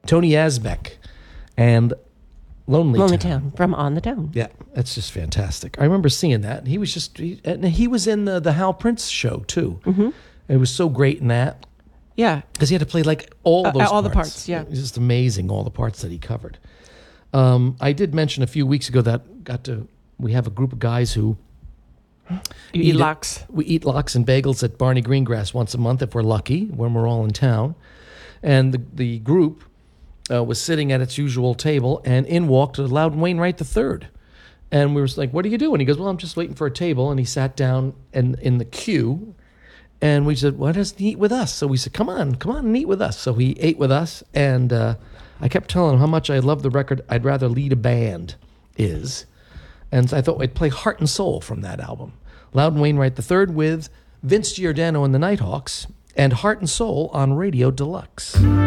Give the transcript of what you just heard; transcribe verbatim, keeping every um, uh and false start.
Tony Asbeck and Lonely, Lonely Town. Town from On the Town. Yeah, that's just fantastic. I remember seeing that. He was just, he, and he was in the, the Hal Prince show too. Mm-hmm. It was so great in that. Yeah. Because he had to play like all Uh, those all parts. the parts, yeah. It was just amazing, all the parts that he covered. Um, I did mention a few weeks ago that got to, we have a group of guys who You eat it- lox. We eat lox and bagels at Barney Greengrass once a month if we're lucky, when we're all in town. And the, the group uh, was sitting at its usual table, and in walked Loudon Wainwright the third. And we were like, what are you doing? He goes, well, I'm just waiting for a table. And he sat down and in the queue, and we said, why doesn't he eat with us? So we said, come on, come on and eat with us. So he ate with us, and uh, I kept telling him how much I love the record I'd Rather Lead a Band is. And I thought I'd play Heart and Soul from that album. Loudon Wainwright the third with Vince Giordano and the Nighthawks, and Heart and Soul on Radio Deluxe.